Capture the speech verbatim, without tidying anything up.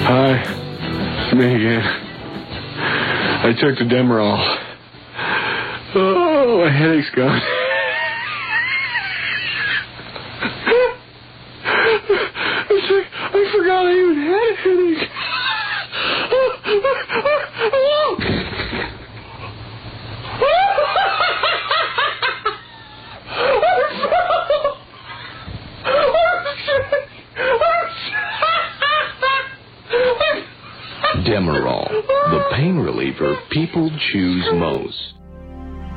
Hi, it's me again. I took the Demerol. Oh, my headache's gone. I forgot I even had a headache. Demerol, the pain reliever people choose most.